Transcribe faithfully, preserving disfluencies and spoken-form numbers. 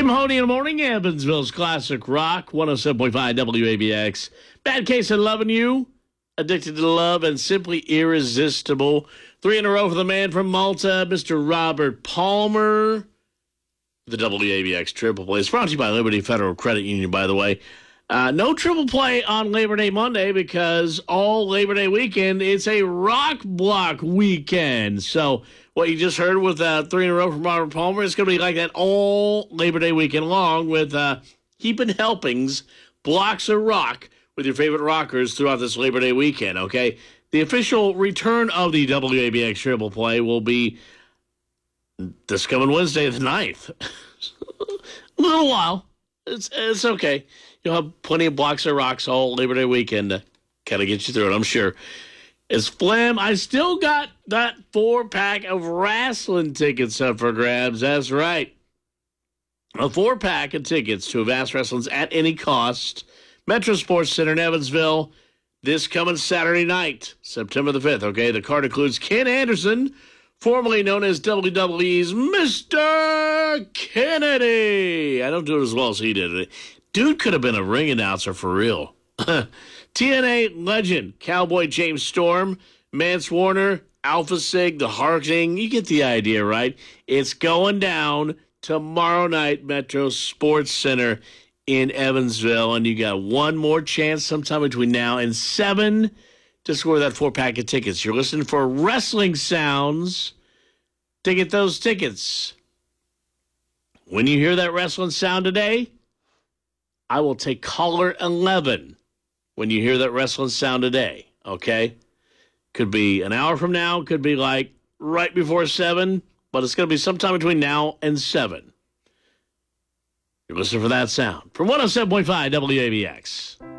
Dave Mahoney in the morning, Evansville's Classic Rock, one oh seven point five W A B X. Bad Case of Loving You, Addicted to Love, and Simply Irresistible. Three in a row for the man from Malta, Mister Robert Palmer. The W A B X Triple Play. It's brought to you by Liberty Federal Credit Union, by the way. Uh, no Triple Play on Labor Day Monday because all Labor Day weekend, it's a rock block weekend. So what you just heard with uh, three in a row from Robert Palmer, it's going to be like that all Labor Day weekend long with uh, heaping helpings, blocks of rock with your favorite rockers throughout this Labor Day weekend, okay? The official return of the W A B X Triple Play will be this coming Wednesday the ninth. A little while. It's, it's okay. You'll have plenty of blocks of rocks all Labor Day weekend to kind of get you through it, I'm sure. It's Flam. I still got that four-pack of wrestling tickets up for grabs. That's right. A four-pack of tickets to Avast Wrestling's At Any Cost, Metro Sports Center in Evansville, this coming Saturday night, September the fifth, okay? The card includes Ken Anderson, formerly known as W W E's Mister Kennedy. I don't do it as well as he did. Dude could have been a ring announcer for real. T N A legend, Cowboy James Storm, Mance Warner, Alpha Sig, the Harking. You get the idea, right? It's going down tomorrow night, Metro Sports Center in Evansville, and you got one more chance sometime between now and seven to score that four-pack of tickets. You're listening for Wrestling Sounds to get those tickets. When you hear that wrestling sound today, I will take caller eleven when you hear that wrestling sound today, okay? Could be an hour from now, could be like right before seven, but it's going to be sometime between now and seven. You're listening for that sound from one oh seven point five W A B X.